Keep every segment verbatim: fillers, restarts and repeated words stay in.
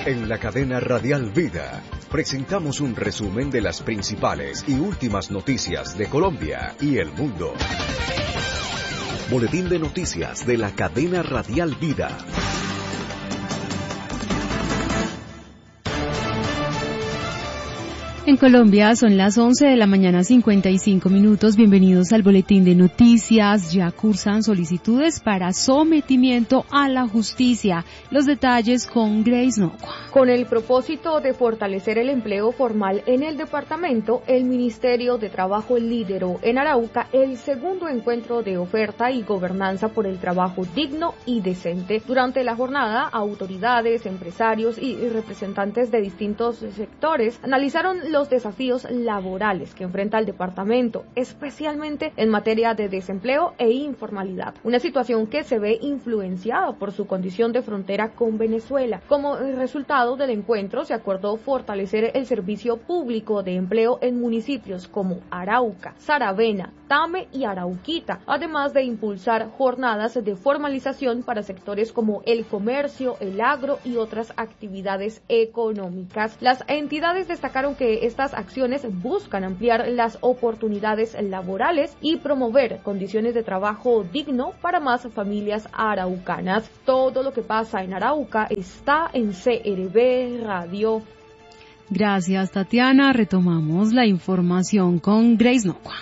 En la cadena Radial Vida, presentamos un resumen de las principales y últimas noticias de Colombia y el mundo. Boletín de noticias de la cadena Radial Vida. En Colombia son las once de la mañana, cincuenta y cinco minutos. Bienvenidos al Boletín de Noticias. Ya cursan solicitudes para sometimiento a la justicia. Los detalles con Grace Nocua. Con el propósito de fortalecer el empleo formal en el departamento, el Ministerio de Trabajo lideró en Arauca el segundo encuentro de oferta y gobernanza por el trabajo digno y decente. Durante la jornada, autoridades, empresarios y representantes de distintos sectores analizaron los desafíos laborales que enfrenta el departamento, especialmente en materia de desempleo e informalidad, una situación que se ve influenciada por su condición de frontera con Venezuela. Como resultado del encuentro, se acordó fortalecer el servicio público de empleo en municipios como Arauca, Saravena, Tame y Arauquita, además de impulsar jornadas de formalización para sectores como el comercio, el agro y otras actividades económicas. Las entidades destacaron que estas acciones buscan ampliar las oportunidades laborales y promover condiciones de trabajo digno para más familias araucanas. Todo lo que pasa en Arauca está en C R V Radio. Gracias, Tatiana. Retomamos la información con Grace Nocua.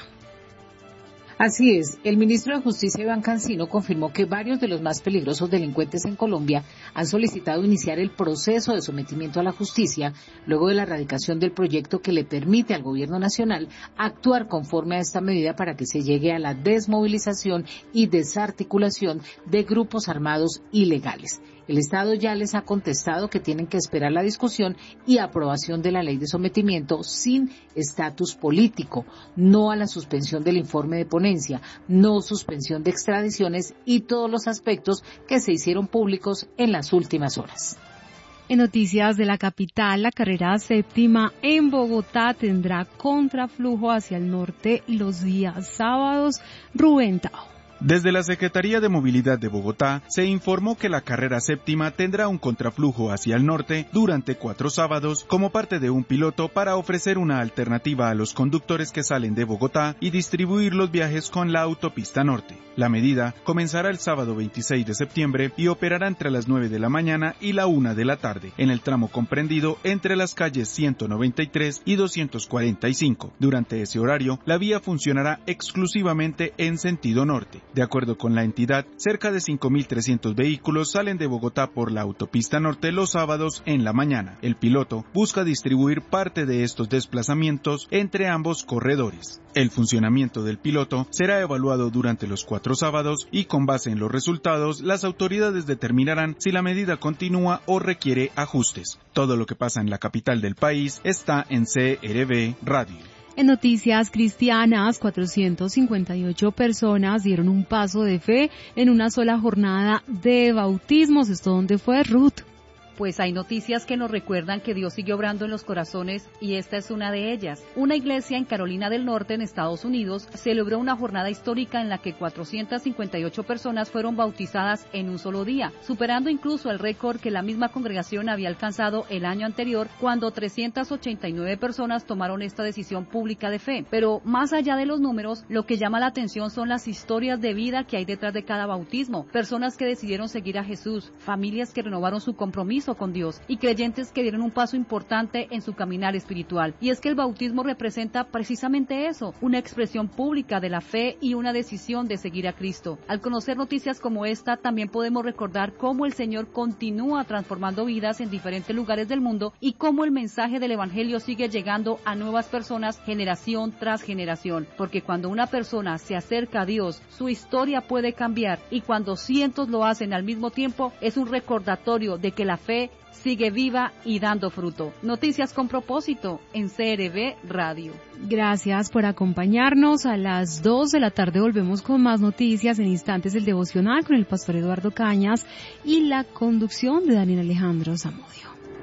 Así es, el ministro de Justicia, Iván Cancino, confirmó que varios de los más peligrosos delincuentes en Colombia han solicitado iniciar el proceso de sometimiento a la justicia luego de la erradicación del proyecto que le permite al gobierno nacional actuar conforme a esta medida para que se llegue a la desmovilización y desarticulación de grupos armados ilegales. El Estado ya les ha contestado que tienen que esperar la discusión y aprobación de la ley de sometimiento sin estatus político, no a la suspensión del informe de ponencia, no suspensión de extradiciones y todos los aspectos que se hicieron públicos en las últimas horas. En noticias de la capital, la carrera séptima en Bogotá tendrá contraflujo hacia el norte los días sábados. Rubén Tao. Desde la Secretaría de Movilidad de Bogotá se informó que la carrera séptima tendrá un contraflujo hacia el norte durante cuatro sábados como parte de un piloto para ofrecer una alternativa a los conductores que salen de Bogotá y distribuir los viajes con la autopista norte. La medida comenzará el sábado veintiséis de septiembre y operará entre las nueve de la mañana y la una de la tarde, en el tramo comprendido entre las calles ciento noventa y tres y doscientos cuarenta y cinco. Durante ese horario, la vía funcionará exclusivamente en sentido norte. De acuerdo con la entidad, cerca de cinco mil trescientos vehículos salen de Bogotá por la autopista norte los sábados en la mañana. El piloto busca distribuir parte de estos desplazamientos entre ambos corredores. El funcionamiento del piloto será evaluado durante los cuatro sábados y con base en los resultados, las autoridades determinarán si la medida continúa o requiere ajustes. Todo lo que pasa en la capital del país está en C R V Radio. En noticias cristianas, cuatrocientas cincuenta y ocho personas dieron un paso de fe en una sola jornada de bautismos. ¿Esto dónde fue, Ruth? Pues hay noticias que nos recuerdan que Dios sigue obrando en los corazones y esta es una de ellas. Una iglesia en Carolina del Norte, en Estados Unidos, celebró una jornada histórica en la que cuatrocientas cincuenta y ocho personas fueron bautizadas en un solo día, superando incluso el récord que la misma congregación había alcanzado el año anterior, cuando trescientas ochenta y nueve personas tomaron esta decisión pública de fe. Pero más allá de los números, lo que llama la atención son las historias de vida que hay detrás de cada bautismo. Personas que decidieron seguir a Jesús, familias que renovaron su compromiso con Dios y creyentes que dieron un paso importante en su caminar espiritual. Y es que el bautismo representa precisamente eso, una expresión pública de la fe y una decisión de seguir a Cristo. Al conocer noticias como esta, también podemos recordar cómo el Señor continúa transformando vidas en diferentes lugares del mundo y cómo el mensaje del Evangelio sigue llegando a nuevas personas generación tras generación. Porque cuando una persona se acerca a Dios, su historia puede cambiar, y cuando cientos lo hacen al mismo tiempo, es un recordatorio de que la fe sigue viva y dando fruto. Noticias con propósito en C R V Radio. Gracias por acompañarnos. A las dos de la tarde volvemos con más noticias. En instantes el devocional con el pastor Eduardo Cañas y la conducción de Daniel Alejandro Zamudio.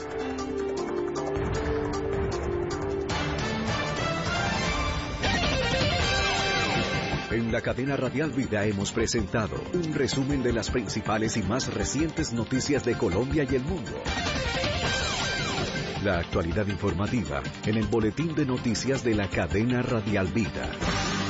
En la cadena Radial Vida hemos presentado un resumen de las principales y más recientes noticias de Colombia y el mundo. La actualidad informativa en el Boletín de Noticias de la Cadena Radial Vida.